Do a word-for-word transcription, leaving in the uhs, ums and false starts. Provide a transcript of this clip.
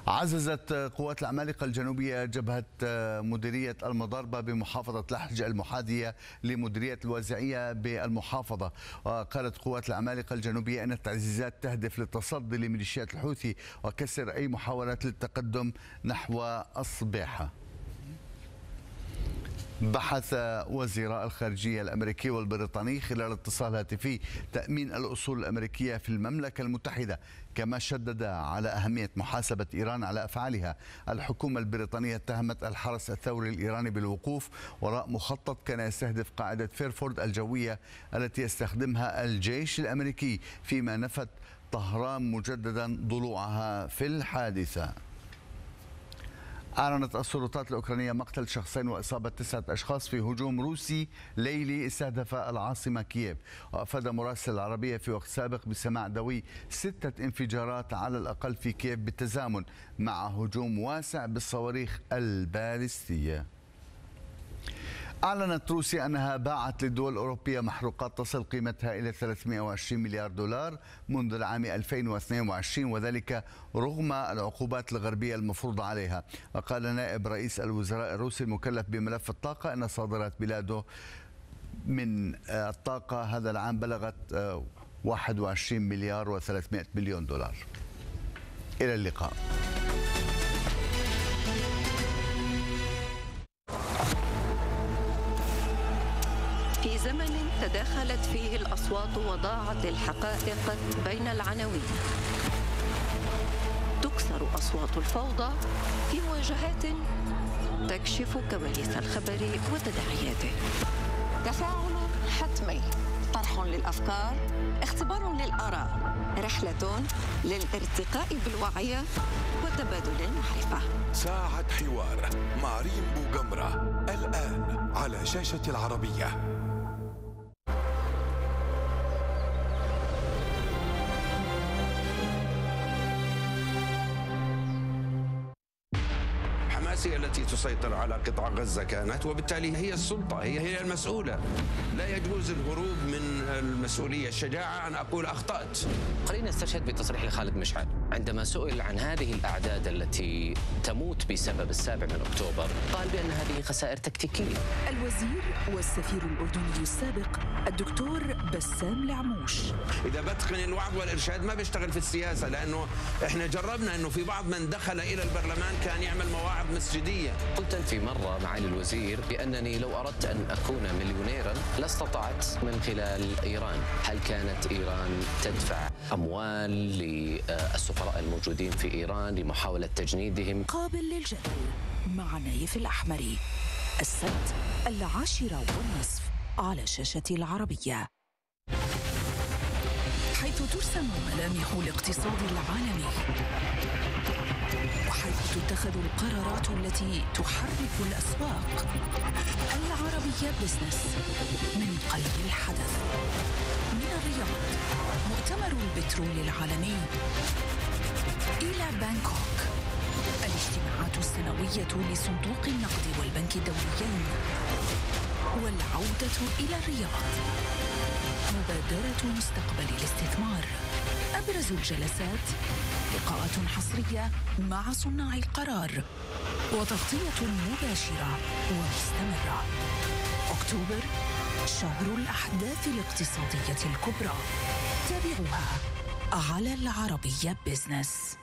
عززت قوات العمالقة الجنوبية جبهة مديرية المضاربة بمحافظة لحج المحاذية لمديرية الوازعية بالمحافظة. وقالت قوات العمالقة الجنوبية أن التعزيزات تهدف للتصدي لميليشيات الحوثي وكسر أي محاولات للتقدم نحو الصبيحة. بحث وزيراء الخارجية الأمريكي والبريطاني خلال اتصال هاتفي تأمين الأصول الأمريكية في المملكة المتحدة، كما شدد على أهمية محاسبة إيران على أفعالها. الحكومة البريطانية اتهمت الحرس الثوري الإيراني بالوقوف وراء مخطط كان يستهدف قاعدة فيرفورد الجوية التي يستخدمها الجيش الأمريكي، فيما نفت طهران مجددا ضلوعها في الحادثة. أعلنت السلطات الأوكرانية مقتل شخصين وإصابة تسعة أشخاص في هجوم روسي ليلي استهدف العاصمة كييف. وأفاد مراسل العربية في وقت سابق بسماع دوي ستة انفجارات على الأقل في كييف بالتزامن مع هجوم واسع بالصواريخ البالستية. أعلنت روسيا أنها باعت للدول الأوروبية محروقات تصل قيمتها إلى ثلاثمئة وعشرين مليار دولار منذ العام ألفين واثنين وعشرين، وذلك رغم العقوبات الغربية المفروضة عليها. وقال نائب رئيس الوزراء الروسي المكلف بملف الطاقة أن صادرات بلاده من الطاقة هذا العام بلغت واحد وعشرين مليار وثلاثمئة مليون دولار. إلى اللقاء. في زمن تداخلت فيه الأصوات وضاعت الحقائق بين العناوين، تكسر أصوات الفوضى في مواجهات تكشف كواليس الخبر وتداعياته. تفاعل حتمي، طرح للأفكار، اختبار للآراء، رحلة للارتقاء بالوعي وتبادل المعرفة. ساعة حوار مع ريم بوجمرة الآن على شاشة العربية. هي التي تسيطر على قطاع غزة كانت، وبالتالي هي السلطة، هي هي المسؤولة. لا يجوز الهروب من المسؤولية. الشجاعة أن أقول أخطأت. خلينا نستشهد بتصريح لخالد مشعل عندما سئل عن هذه الأعداد التي تموت بسبب السابع من أكتوبر، قال بأن هذه خسائر تكتيكية. الوزير والسفير الأردني السابق الدكتور بسام العموش. إذا بتقن الوعظ والإرشاد ما بيشتغل في السياسة، لأنه إحنا جربنا أنه في بعض من دخل إلى البرلمان كان يعمل مواعظ مسجدية. قلت في مرة معالي الوزير بأنني لو أردت أن أكون مليونيرا لاستطعت من خلال إيران. هل كانت إيران تدفع أموال للسفراء الموجودين في إيران لمحاولة تجنيدهم؟ قابل للجدل مع نايف الأحمري، السبت العاشرة والنصف على شاشة العربية، حيث ترسم ملامح الاقتصاد العالمي وحيث تتخذ القرارات التي تحرك الأسواق. العربية بزنس من قلب الحدث، من الرياض مؤتمر البترول العالمي إلى بانكوك، الاجتماعات السنوية لصندوق النقد والبنك الدوليين، والعودة إلى الرياض، مبادرة مستقبل الاستثمار، أبرز الجلسات، لقاءات حصرية مع صناع القرار، وتغطية مباشرة ومستمرة. أكتوبر شهر الأحداث الاقتصادية الكبرى، تابعوها على العربية بزنس.